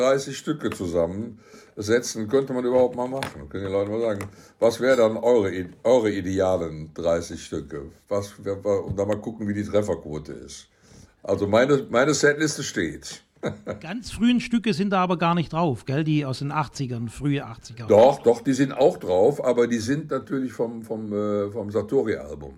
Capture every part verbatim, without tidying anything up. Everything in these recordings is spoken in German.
dreißig Stücke zusammensetzen, könnte man überhaupt mal machen. Können die Leute mal sagen, was wären dann eure, eure idealen dreißig Stücke? Was, und dann mal gucken, wie die Trefferquote ist. Also meine, meine Setliste steht. Ganz frühen Stücke sind da aber gar nicht drauf, gell? Die aus den achtzigern, frühe achtziger. Doch, doch, die sind auch drauf, aber die sind natürlich vom, vom, äh, vom Satori-Album.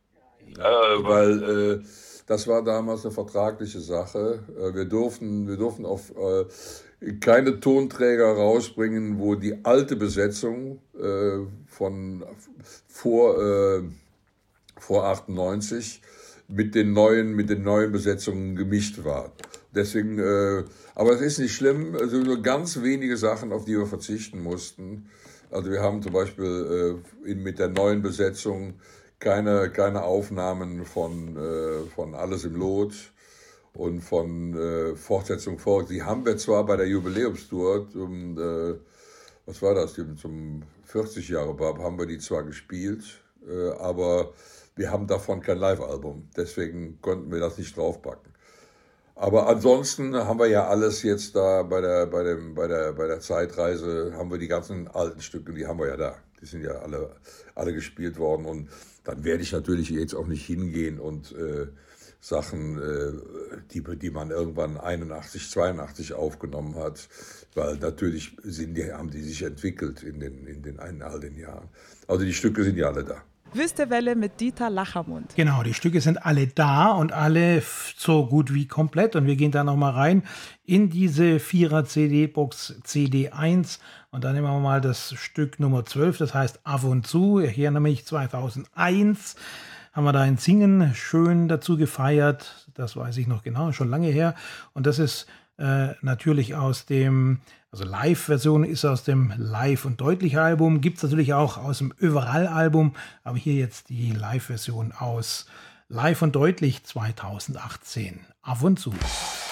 Ja, äh, weil äh, das war damals eine vertragliche Sache. Äh, wir durften, wir durften auf äh, keine Tonträger rausbringen, wo die alte Besetzung äh, von vor, äh, vor achtundneunzig mit den neuen, mit den neuen Besetzungen gemischt war. Deswegen, äh, aber es ist nicht schlimm, also nur ganz wenige Sachen, auf die wir verzichten mussten. Also wir haben zum Beispiel äh, in, mit der neuen Besetzung keine, keine Aufnahmen von, äh, von Alles im Lot und von äh, Fortsetzung folgt. Die haben wir zwar bei der Jubiläumstour, zum, äh, was war das, zum vierzig Jahre Bab, haben wir die zwar gespielt, äh, aber wir haben davon kein Live-Album. Deswegen konnten wir das nicht draufpacken. Aber ansonsten haben wir ja alles jetzt da bei der, bei dem, bei der, bei der Zeitreise, haben wir die ganzen alten Stücke, die haben wir ja da. Die sind ja alle, alle gespielt worden. Und dann werde ich natürlich jetzt auch nicht hingehen und äh, Sachen, äh, die, die man irgendwann einundachtzig, zweiundachtzig aufgenommen hat, weil natürlich sind die, haben die sich entwickelt in den, in den einen, all den Jahren. Also die Stücke sind ja alle da. Wüstewelle mit Dieter Lachermund. Genau, die Stücke sind alle da und alle so gut wie komplett. Und wir gehen da nochmal rein in diese Vierer-C D-Box C D eins. Und dann nehmen wir mal das Stück Nummer zwölf, das heißt Ab und zu. Hier nämlich zweitausendeins haben wir da ein Singen schön dazu gefeiert. Das weiß ich noch genau, schon lange her. Und das ist äh, natürlich aus dem... Also Live-Version ist aus dem Live- und Deutlich-Album, gibt es natürlich auch aus dem Überall-Album, aber hier jetzt die Live-Version aus Live und Deutlich zweitausendachtzehn. Ab und zu.